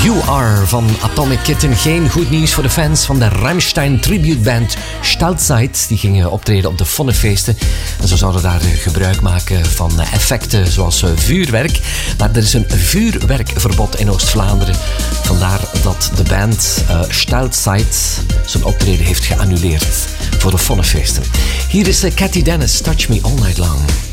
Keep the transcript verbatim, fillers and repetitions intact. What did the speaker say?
You Are van Atomic Kitten. Geen goed nieuws voor de fans van de Rammstein tributeband Stallzeit. Die gingen optreden op de Vonnefeesten. En ze zouden daar gebruik maken van effecten zoals vuurwerk. Maar er is een vuurwerkverbod in Oost-Vlaanderen. Vandaar dat de band uh, Stallzeit zijn optreden heeft geannuleerd voor de Vonnefeesten. Hier is uh, Cathy Dennis, Touch Me All Night Long.